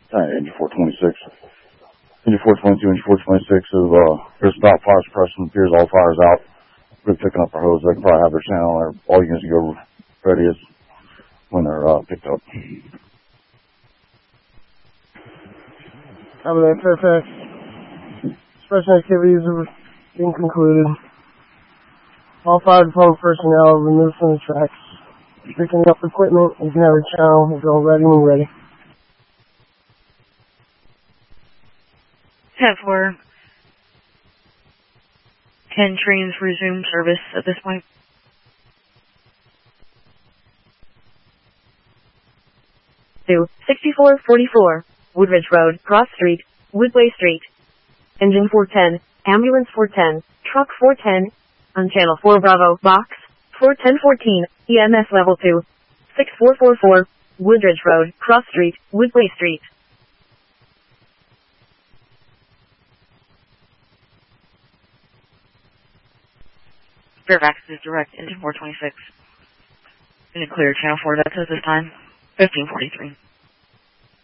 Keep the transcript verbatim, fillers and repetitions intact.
Uh, engine four twenty-six. Engine four twenty-two, engine four twenty-six is, uh, there's about fire suppression, appears all fire's out. We're picking up our hose. They can probably have their channel, or all units go ready is when they're, uh, picked up. Copy that, Fairfax. Suppression activities are being concluded. All fire department personnel are removed from the tracks. Picking up equipment, you can have a channel, it's all ready when ready. ten four. ten trains resume service at this point. To sixty-four forty-four, Woodridge Road, Cross Street, Woodway Street. Engine four ten, Ambulance four ten, Truck four ten, on Channel four Bravo, Box, four ten fourteen, E M S Level two, six four four four, Woodridge Road, Cross Street, Woodway Street. Fairfax is direct, engine four twenty-six. Gonna clear channel four, that's at this time, fifteen forty-three.